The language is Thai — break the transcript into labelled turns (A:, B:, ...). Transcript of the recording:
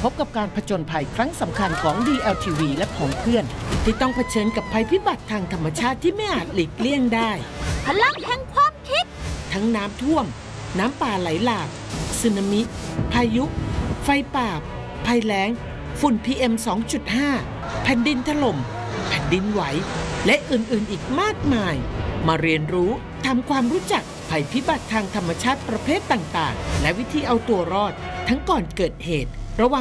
A: พบกับการผจญภัยครั้งสำคัญของ DLTV และของเพื่อนที่ต้องเผชิญกับภัยพิบัติทางธรรมชาติที่ไม่อาจหลีกเลี่ยงได้
B: พลังแห่งความคิด
A: ทั้งน้ำท่วมน้ำป่าไหลหลากสึนามิพายุไฟป่าภัยแล้งฝุ่น PM 2.5 แผ่นดินถล่มแผ่นดินไหวและอื่นๆอีกมากมายมาเรียนรู้ทำความรู้จักภัยพิบัติทางธรรมชาติประเภทต่างๆและวิธีเอาตัวรอดทั้งก่อนเกิดเหตุระหว่าง